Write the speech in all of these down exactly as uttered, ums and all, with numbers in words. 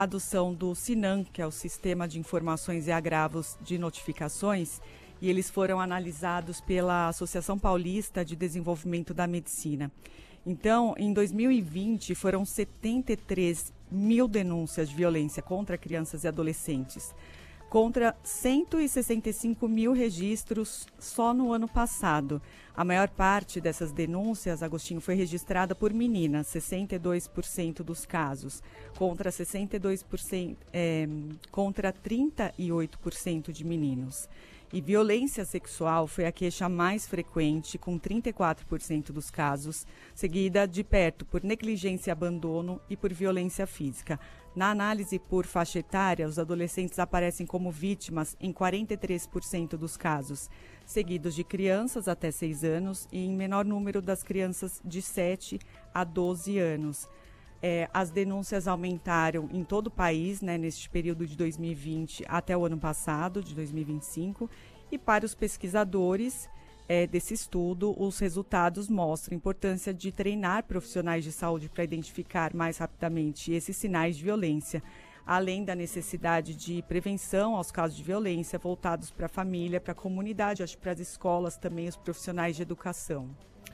dados são do SINAM, que é o Sistema de Informações e Agravos de Notificações, e eles foram analisados pela Associação Paulista de Desenvolvimento da Medicina. Então, em dois mil e vinte, foram setenta e três mil denúncias de violência contra crianças e adolescentes, contra cento e sessenta e cinco mil registros só no ano passado. A maior parte dessas denúncias, Agostinho, foi registrada por meninas, sessenta e dois por cento dos casos, contra sessenta e dois por cento, é, contra trinta e oito por cento de meninos. E violência sexual foi a queixa mais frequente, com trinta e quatro por cento dos casos, seguida de perto por negligência e abandono e por violência física. Na análise por faixa etária, os adolescentes aparecem como vítimas em quarenta e três por cento dos casos, seguidos de crianças até seis anos e em menor número das crianças de sete a doze anos. É, as denúncias aumentaram em todo o país, né, neste período de dois mil e vinte até o ano passado, de dois mil e vinte e cinco, e para os pesquisadores é, desse estudo, os resultados mostram a importância de treinar profissionais de saúde para identificar mais rapidamente esses sinais de violência, além da necessidade de prevenção aos casos de violência voltados para a família, para a comunidade, acho que para as escolas também, os profissionais de educação.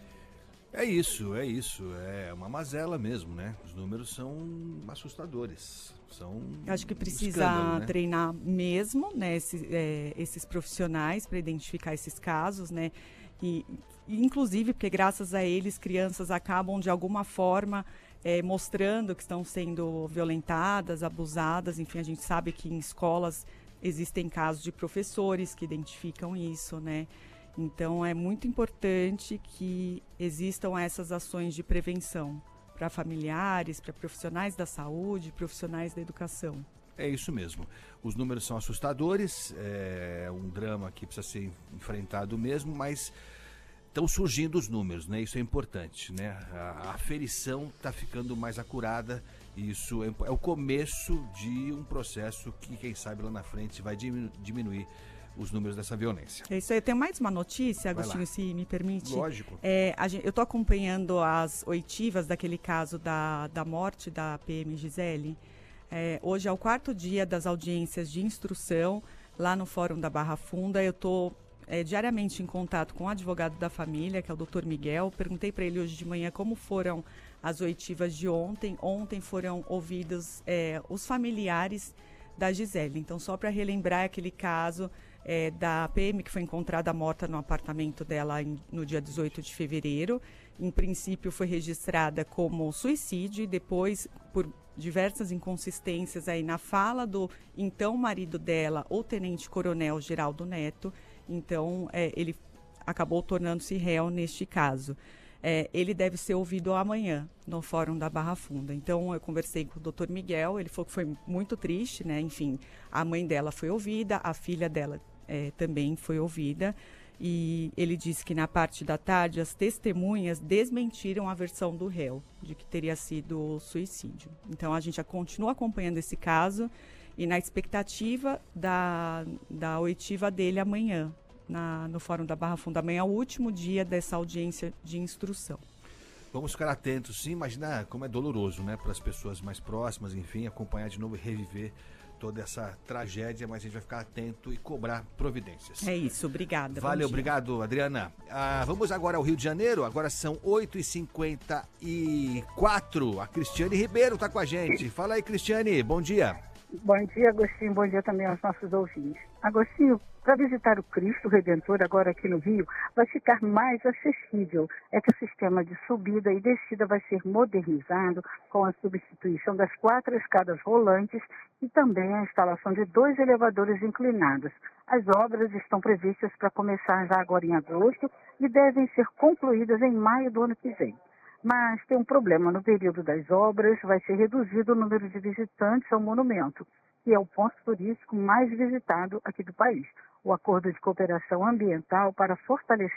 É isso, é isso. É uma mazela mesmo, né? Os números são assustadores. São Acho que precisa escândalo, né? treinar mesmo, né, esses, é, esses profissionais para identificar esses casos, né? E, inclusive, porque graças a eles, crianças acabam de alguma forma é, mostrando que estão sendo violentadas, abusadas. Enfim, a gente sabe que em escolas existem casos de professores que identificam isso, né? Então, é muito importante que existam essas ações de prevenção para familiares, para profissionais da saúde, profissionais da educação. É isso mesmo. Os números são assustadores, é um drama que precisa ser enfrentado mesmo, mas estão surgindo os números, né? Isso é importante, né? A aferição está ficando mais acurada e isso é, é o começo de um processo que, quem sabe, lá na frente vai diminu- diminuir os números dessa violência. É isso aí. Eu tenho mais uma notícia, Agostinho, se me permite. Lógico. É, a gente, eu estou acompanhando as oitivas daquele caso da, da morte da P M Gisele. É, hoje é o quarto dia das audiências de instrução lá no Fórum da Barra Funda. Eu estou é, diariamente em contato com o advogado da família, que é o doutor Miguel. Perguntei para ele hoje de manhã como foram as oitivas de ontem. Ontem foram ouvidos é, os familiares da Gisele. Então, só para relembrar aquele caso é, da P M que foi encontrada morta no apartamento dela em, no dia dezoito de fevereiro. Em princípio, foi registrada como suicídio e depois, por diversas inconsistências aí na fala do então marido dela, o tenente-coronel Geraldo Neto, então é, ele acabou tornando-se réu neste caso. É, ele deve ser ouvido amanhã no Fórum da Barra Funda. Então, eu conversei com o doutor Miguel, ele falou que foi muito triste, né? Enfim, a mãe dela foi ouvida, a filha dela é, também foi ouvida, e ele disse que na parte da tarde as testemunhas desmentiram a versão do réu, de que teria sido suicídio. Então, a gente continua acompanhando esse caso e na expectativa da, da oitiva dele amanhã, Na, no Fórum da Barra Funda. Amanhã é o último dia dessa audiência de instrução. Vamos ficar atentos, sim. Imagina como é doloroso, né? Para as pessoas mais próximas, enfim, acompanhar de novo e reviver toda essa tragédia, mas a gente vai ficar atento e cobrar providências. É isso, obrigada. Valeu, obrigado, Adriana. Ah, vamos agora ao Rio de Janeiro, agora são oito e cinquenta e quatro. A Cristiane Ribeiro está com a gente. Fala aí, Cristiane, bom dia. Bom dia, Agostinho. Bom dia também aos nossos ouvintes. Agostinho, para visitar o Cristo Redentor agora aqui no Rio, vai ficar mais acessível. É que o sistema de subida e descida vai ser modernizado com a substituição das quatro escadas rolantes e também a instalação de dois elevadores inclinados. As obras estão previstas para começar já agora em agosto e devem ser concluídas em maio do ano que vem. Mas tem um problema, no período das obras vai ser reduzido o número de visitantes ao monumento, que é o ponto turístico mais visitado aqui do país. O acordo de cooperação ambiental para fortalecer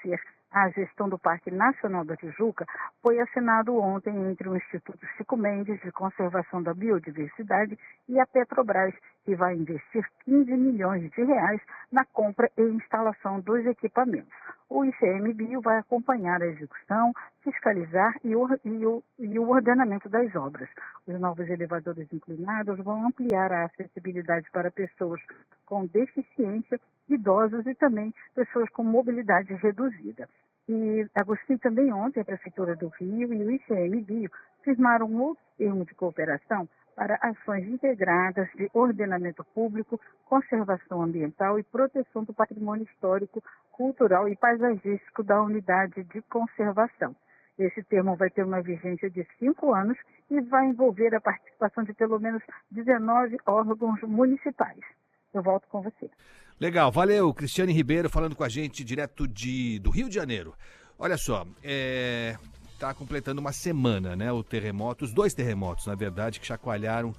a gestão do Parque Nacional da Tijuca, foi assinado ontem entre o Instituto Chico Mendes de Conservação da Biodiversidade e a Petrobras, que vai investir quinze milhões de reais na compra e instalação dos equipamentos. O I C M Bio vai acompanhar a execução, fiscalizar e o, e, o, e o ordenamento das obras. Os novos elevadores inclinados vão ampliar a acessibilidade para pessoas com deficiência, idosos e também pessoas com mobilidade reduzida. E, Agostinho, também ontem a Prefeitura do Rio e o I C M Bio firmaram um outro termo de cooperação para ações integradas de ordenamento público, conservação ambiental e proteção do patrimônio histórico, cultural e paisagístico da unidade de conservação. Esse termo vai ter uma vigência de cinco anos e vai envolver a participação de pelo menos dezenove órgãos municipais. Eu volto com você. Legal, valeu. Cristiane Ribeiro falando com a gente direto de, do Rio de Janeiro. Olha só, é... está completando uma semana, né? O terremoto, os dois terremotos, na verdade, que chacoalharam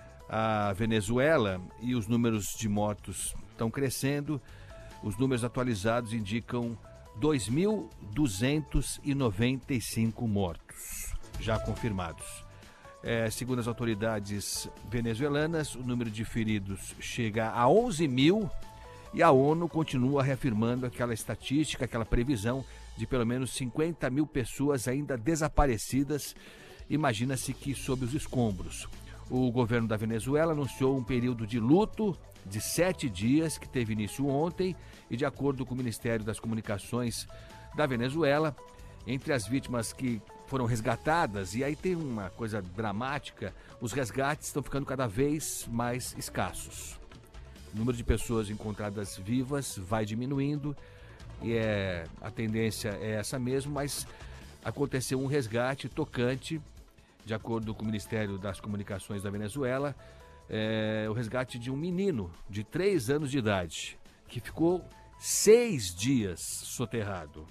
a Venezuela, e os números de mortos estão crescendo. Os números atualizados indicam dois mil duzentos e noventa e cinco mortos já confirmados. É, segundo as autoridades venezuelanas, o número de feridos chega a onze mil e a ONU continua reafirmando aquela estatística, aquela previsão de pelo menos cinquenta mil pessoas ainda desaparecidas. Imagina-se que sob os escombros. O governo da Venezuela anunciou um período de luto de sete dias, que teve início ontem, e de acordo com o Ministério das Comunicações da Venezuela, entre as vítimas que foram resgatadas, e aí tem uma coisa dramática, os resgates estão ficando cada vez mais escassos. O número de pessoas encontradas vivas vai diminuindo, e é, a tendência é essa mesmo, mas aconteceu um resgate tocante, de acordo com o Ministério das Comunicações da Venezuela, é, o resgate de um menino de três anos de idade, que ficou seis dias soterrado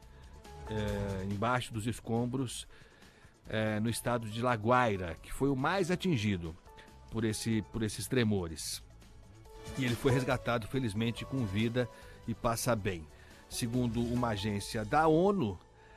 é, embaixo dos escombros é, no estado de La Guaira, que foi o mais atingido por, esse, por esses tremores. E ele foi resgatado, felizmente, com vida e passa bem. Segundo uma agência da ONU,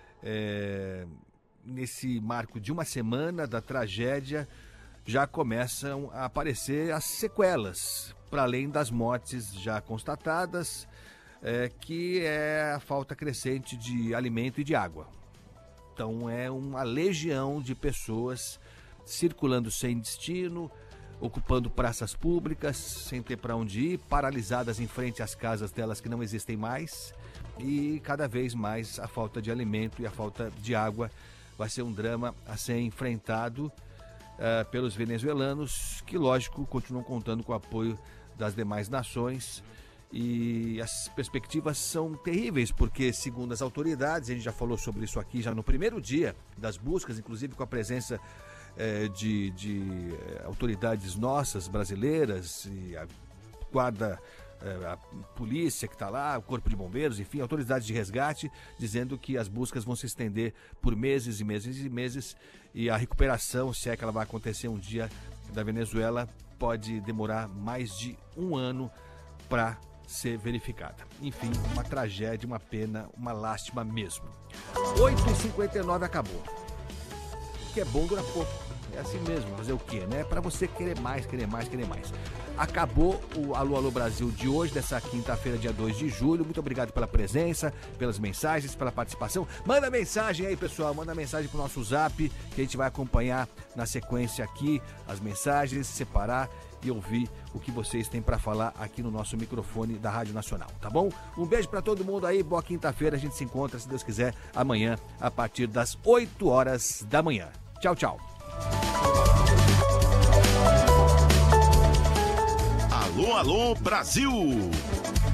é, nesse marco de uma semana da tragédia, já começam a aparecer as sequelas, para além das mortes já constatadas, é, que é a falta crescente de alimento e de água. Então é uma legião de pessoas circulando sem destino, ocupando praças públicas, sem ter para onde ir, paralisadas em frente às casas delas que não existem mais, e cada vez mais a falta de alimento e a falta de água vai ser um drama a ser enfrentado uh, pelos venezuelanos, que, lógico, continuam contando com o apoio das demais nações, e as perspectivas são terríveis, porque, segundo as autoridades, a gente já falou sobre isso aqui já no primeiro dia das buscas, inclusive com a presença eh, de, de eh, autoridades nossas, brasileiras, e a guarda, eh, a polícia que está lá, o corpo de bombeiros, enfim, autoridades de resgate, dizendo que as buscas vão se estender por meses e meses e meses, e a recuperação, se é que ela vai acontecer um dia, da Venezuela, pode demorar mais de um ano para ser verificada. Enfim, uma tragédia, uma pena, uma lástima mesmo. oito e cinquenta e nove acabou. O que é bom dura pouco. É assim mesmo, fazer o quê, né? Para você querer mais, querer mais, querer mais. Acabou o Alô Alô Brasil de hoje, dessa quinta-feira, dia dois de julho. Muito obrigado pela presença, pelas mensagens, pela participação. Manda mensagem aí, pessoal. Manda mensagem pro nosso zap, que a gente vai acompanhar na sequência aqui as mensagens, separar e ouvir o que vocês têm para falar aqui no nosso microfone da Rádio Nacional, tá bom? Um beijo para todo mundo aí, boa quinta-feira, a gente se encontra, se Deus quiser, amanhã, a partir das oito horas da manhã. Tchau, tchau. Alô, alô, Brasil!